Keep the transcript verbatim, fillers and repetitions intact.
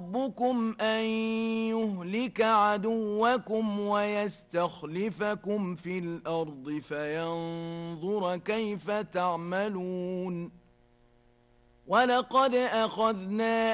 ربكم أن يهلك عدوكم ويستخلفكم في الأرض فينظر كيف تعملون ولقد أخذنا